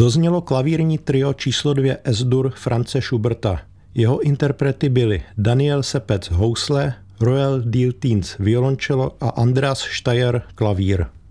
Doznělo klavírní trio číslo 2 Es-dur Franze Schuberta. Jeho interprety byli Daniel Sepec housle, Royal Diltins violoncello a Andreas Steyr klavír.